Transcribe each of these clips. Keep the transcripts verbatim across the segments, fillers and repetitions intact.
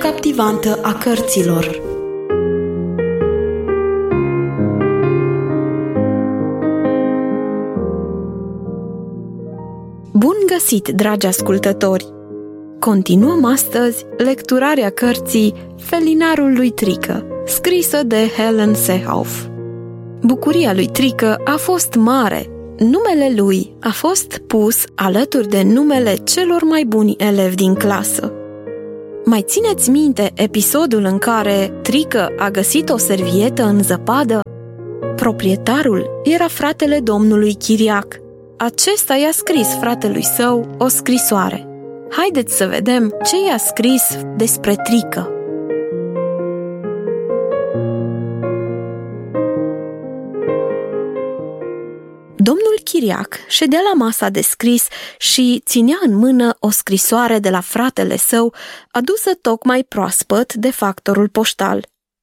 captivantă a cărților. Bun găsit, dragi ascultători! Continuăm astăzi lecturarea cărții Felinarul lui Trică, scrisă de Helen Seehoff. Bucuria lui Trică a fost mare. Numele lui a fost pus alături de numele celor mai buni elevi din clasă. Mai țineți minte episodul în care Trică a găsit o servietă în zăpadă? Proprietarul era fratele domnului Chiriac. Acesta i-a scris fratelui său o scrisoare. Haideți să vedem ce i-a scris despre Trică. Domnul Chiriac ședea la masa de scris și ținea în mână o scrisoare de la fratele său, adusă tocmai proaspăt de factorul poștal.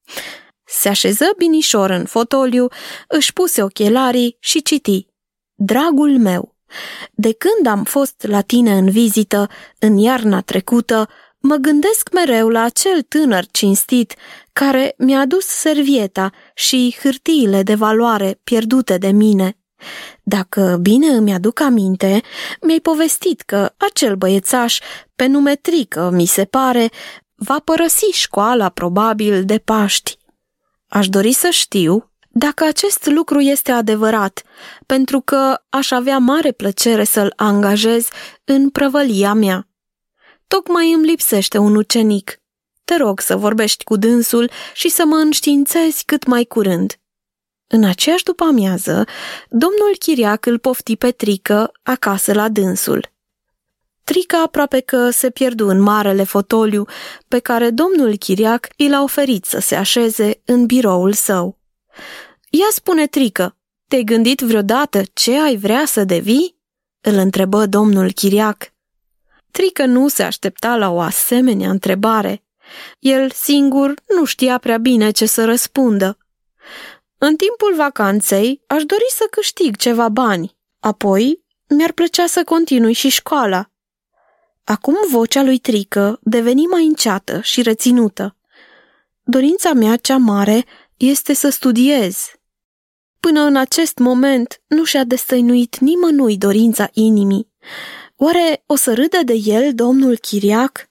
Se așeză binișor în fotoliu, își puse ochelarii și citi. Dragul meu, de când am fost la tine în vizită, în iarna trecută, mă gândesc mereu la acel tânăr cinstit care mi-a adus servieta și hârtiile de valoare pierdute de mine. Dacă bine îmi aduc aminte, mi-ai povestit că acel băiețaș, pe nume Trică, mi se pare, va părăsi școala probabil de Paști. Aș dori să știu dacă acest lucru este adevărat, pentru că aș avea mare plăcere să-l angajez în prăvălia mea. Tocmai îmi lipsește un ucenic. Te rog să vorbești cu dânsul și să mă înștiințezi cât mai curând. În aceeași după-amiază, domnul Chiriac îl pofti pe Trică acasă la dânsul. Trică aproape că se pierdu în marele fotoliu pe care domnul Chiriac i l-a oferit să se așeze în biroul său. Ia spune, Trică, te-ai gândit vreodată ce ai vrea să devii? Îl întrebă domnul Chiriac. Trică nu se aștepta la o asemenea întrebare. El singur nu știa prea bine ce să răspundă. În timpul vacanței aș dori să câștig ceva bani, apoi mi-ar plăcea să continui și școala. Acum vocea lui Trică deveni mai înceată și reținută. Dorința mea cea mare este să studiez. Până în acest moment nu și-a destăinuit nimănui dorința inimii. Oare o să râdă de el domnul Chiriac?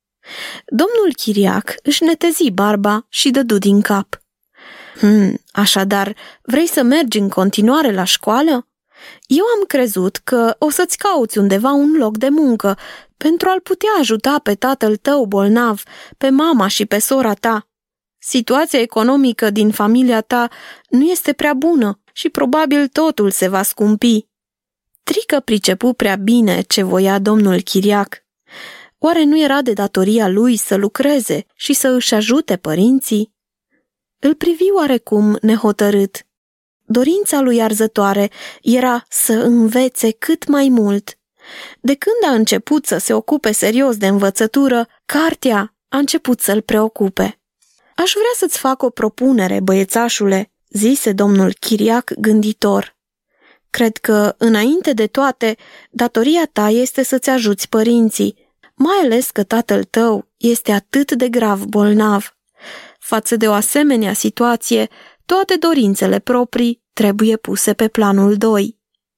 Domnul Chiriac își netezi barba și dădu din cap. Hmm, așadar, vrei să mergi în continuare la școală? Eu am crezut că o să-ți cauți undeva un loc de muncă pentru a-l putea ajuta pe tatăl tău bolnav, pe mama și pe sora ta. Situația economică din familia ta nu este prea bună și probabil totul se va scumpi. Trică pricepu prea bine ce voia domnul Chiriac. Oare nu era de datoria lui să lucreze și să își ajute părinții? Îl privi oarecum nehotărât. Dorința lui arzătoare era să învețe cât mai mult. De când a început să se ocupe serios de învățătură, cartea a început să-l preocupe. Aș vrea să-ți fac o propunere, băiețașule, zise domnul Chiriac gânditor. Cred că, înainte de toate, datoria ta este să-ți ajuți părinții, mai ales că tatăl tău este atât de grav bolnav. Față de o asemenea situație, toate dorințele proprii trebuie puse pe planul doi.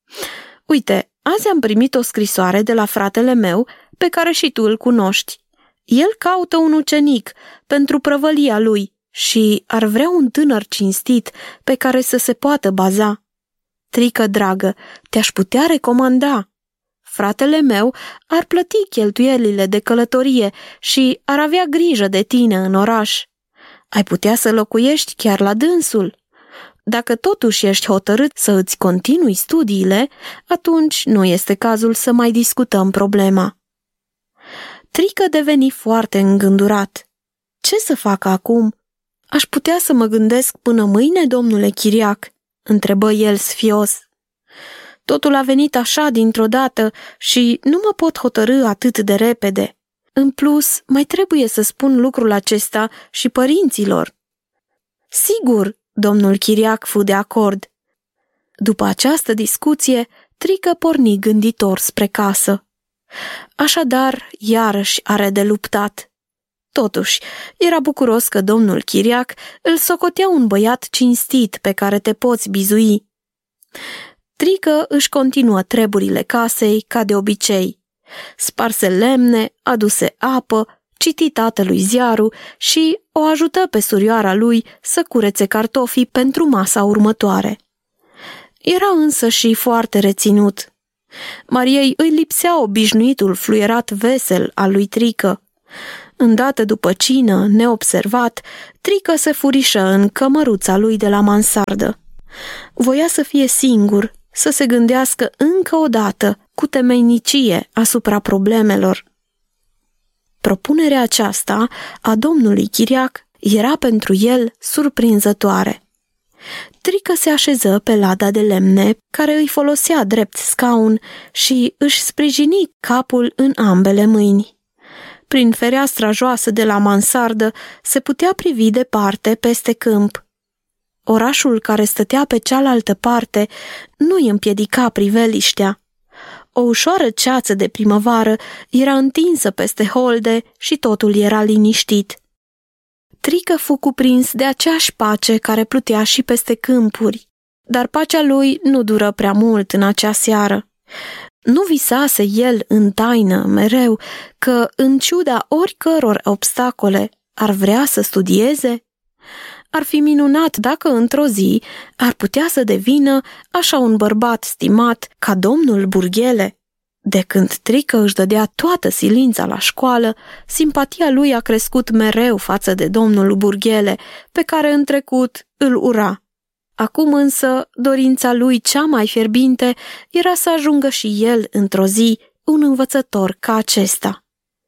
Uite, azi am primit o scrisoare de la fratele meu, pe care și tu îl cunoști. El caută un ucenic pentru prăvălia lui și ar vrea un tânăr cinstit pe care să se poată baza. Trică, dragă, te-aș putea recomanda. Fratele meu ar plăti cheltuielile de călătorie și ar avea grijă de tine în oraș. Ai putea să locuiești chiar la dânsul. Dacă totuși ești hotărât să îți continui studiile, atunci nu este cazul să mai discutăm problema. Trică deveni foarte îngândurat. Ce să fac acum? Aș putea să mă gândesc până mâine, domnule Chiriac? Întrebă el sfios. Totul a venit așa dintr-o dată și nu mă pot hotărî atât de repede. În plus, mai trebuie să spun lucrul acesta și părinților. Sigur, domnul Chiriac fu de acord. După această discuție, Trică porni gânditor spre casă. Așadar, iarăși are de luptat. Totuși, era bucuros că domnul Chiriac îl socotea un băiat cinstit pe care te poți bizui. Trică își continuă treburile casei ca de obicei. Sparse lemne, aduse apă, citi tatălui ziarul și o ajută pe surioara lui să curețe cartofii pentru masa următoare. Era însă și foarte reținut. Mariei îi lipsea obișnuitul fluierat vesel al lui Trică. Îndată după cină, neobservat, Trică se furișă în cămăruța lui de la mansardă. Voia să fie singur, să se gândească încă o dată, cu temeinicie, asupra problemelor. Propunerea aceasta a domnului Chiriac era pentru el surprinzătoare. Trică se așeză pe lada de lemne, care îi folosea drept scaun, și își sprijini capul în ambele mâini. Prin fereastra joasă de la mansardă se putea privi departe peste câmp. Orașul care stătea pe cealaltă parte nu îi împiedica priveliștea. O ușoară ceață de primăvară era întinsă peste holde și totul era liniștit. Trică fu cuprins de aceeași pace care plutea și peste câmpuri, dar pacea lui nu dură prea mult în acea seară. Nu visase el în taină mereu că, în ciuda oricăror obstacole, ar vrea să studieze? Ar fi minunat dacă într-o zi ar putea să devină așa un bărbat stimat ca domnul Burghele. De când Trică își dădea toată silința la școală, simpatia lui a crescut mereu față de domnul Burghele, pe care în trecut îl ura. Acum însă, dorința lui cea mai fierbinte era să ajungă și el într-o zi un învățător ca acesta.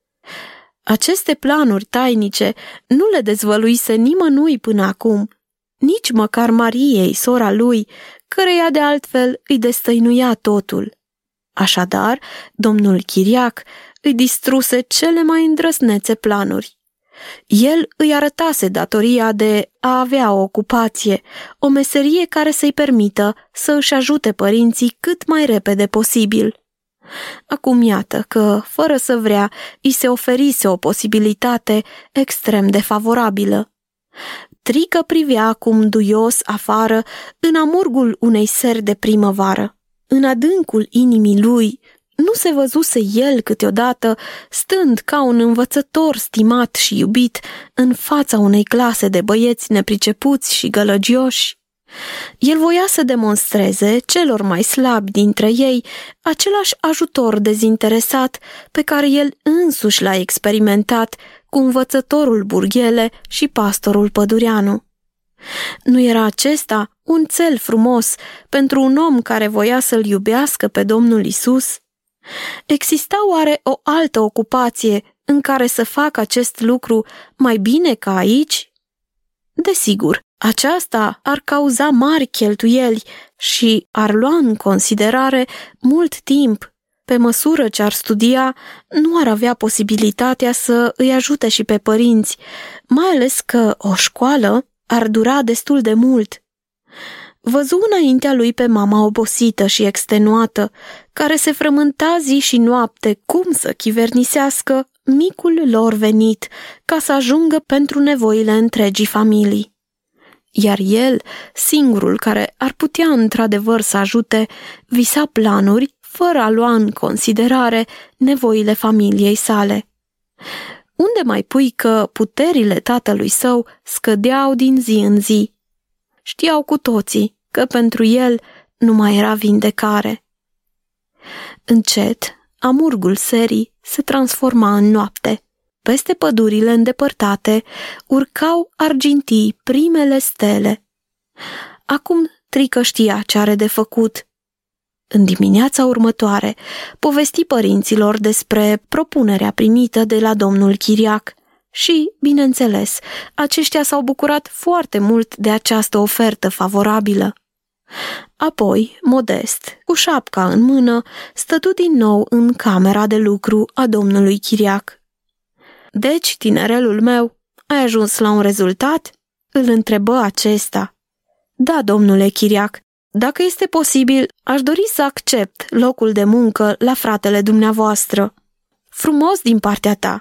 Aceste planuri tainice nu le dezvăluise nimănui până acum, nici măcar Mariei, sora lui, căreia de altfel îi destăinuia totul. Așadar, domnul Chiriac îi distruse cele mai îndrăznețe planuri. El îi arătase datoria de a avea o ocupație, o meserie care să-i permită să își ajute părinții cât mai repede posibil. Acum iată că, fără să vrea, îi se oferise o posibilitate extrem de favorabilă. Trică privea acum duios afară în amurgul unei seri de primăvară. În adâncul inimii lui nu se văzuse el câteodată stând ca un învățător stimat și iubit în fața unei clase de băieți nepricepuți și gălăgioși. El voia să demonstreze celor mai slabi dintre ei același ajutor dezinteresat pe care el însuși l-a experimentat cu învățătorul Burghele și pastorul Pădureanu. Nu era acesta un țel frumos pentru un om care voia să-l iubească pe Domnul Isus? Exista oare o altă ocupație în care să facă acest lucru mai bine ca aici? Desigur, aceasta ar cauza mari cheltuieli și ar lua în considerare mult timp. Pe măsură ce ar studia, nu ar avea posibilitatea să îi ajute și pe părinți, mai ales că o școală ar dura destul de mult. Văzu înaintea lui pe mama obosită și extenuată, care se frământa zi și noapte cum să chivernisească micul lor venit ca să ajungă pentru nevoile întregii familii. Iar el, singurul care ar putea într-adevăr să ajute, visa planuri fără a lua în considerare nevoile familiei sale. Unde mai pui că puterile tatălui său scădeau din zi în zi? Știau cu toții că pentru el nu mai era vindecare. Încet, amurgul serii se transforma în noapte. Peste pădurile îndepărtate urcau argintii primele stele. Acum Trică știa ce are de făcut. În dimineața următoare, povesti părinților despre propunerea primită de la domnul Chiriac și, bineînțeles, aceștia s-au bucurat foarte mult de această ofertă favorabilă. Apoi, modest, cu șapca în mână, stătu din nou în camera de lucru a domnului Chiriac. Deci, tinerelul meu, ai ajuns la un rezultat?" îl întrebă acesta. Da, domnule Chiriac, dacă este posibil, aș dori să accept locul de muncă la fratele dumneavoastră." Frumos din partea ta.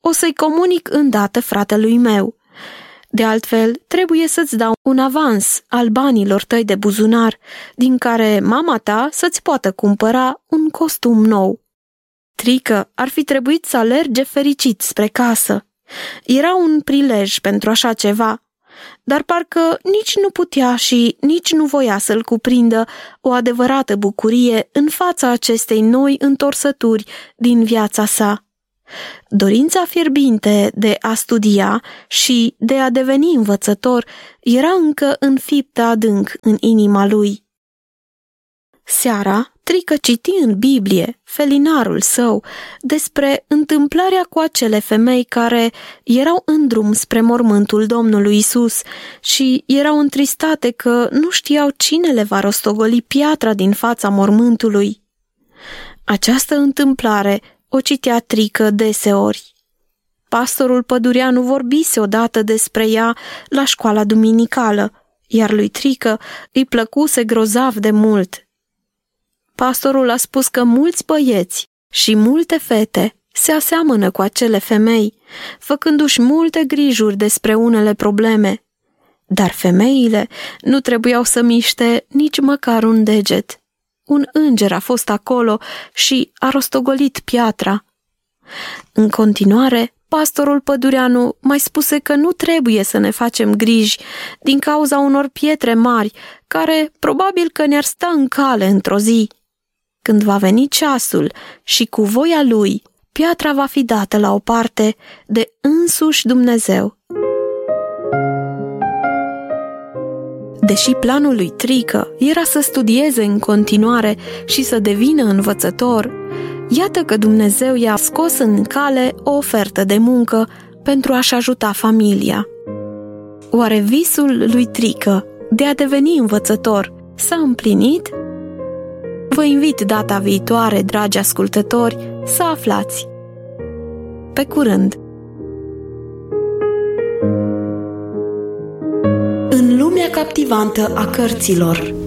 o să-i comunic îndată fratelui meu. De altfel, trebuie să-ți dau un avans al banilor tăi de buzunar, din care mama ta să-ți poată cumpăra un costum nou. Trică ar fi trebuit să alerge fericit spre casă. Era un prilej pentru așa ceva, dar parcă nici nu putea și nici nu voia să-l cuprindă o adevărată bucurie în fața acestei noi întorsături din viața sa. Dorința fierbinte de a studia și de a deveni învățător era încă înfiptă adânc în inima lui. Seara, Trică citi în Biblie, felinarul său, despre întâmplarea cu acele femei care erau în drum spre mormântul Domnului Isus și erau întristate că nu știau cine le va rostogoli piatra din fața mormântului. Această întâmplare o citea Trică deseori. Pastorul Pădureanu vorbise odată despre ea la școala duminicală, iar lui Trică îi plăcuse grozav de mult. Pastorul a spus că mulți băieți și multe fete se aseamănă cu acele femei, făcându-și multe grijuri despre unele probleme. Dar femeile nu trebuiau să miște nici măcar un deget. Un înger a fost acolo și a rostogolit piatra. În continuare, pastorul Pădureanu mai spuse că nu trebuie să ne facem griji din cauza unor pietre mari, care probabil că ne-ar sta în cale într-o zi. Când va veni ceasul și cu voia lui, piatra va fi dată la o parte de însuși Dumnezeu. Deși planul lui Trică era să studieze în continuare și să devină învățător, iată că Dumnezeu i-a scos în cale o ofertă de muncă pentru a-și ajuta familia. Oare visul lui Trică de a deveni învățător s-a împlinit? Vă invit data viitoare, dragi ascultători, să aflați. Pe curând! În lumea captivantă a cărților.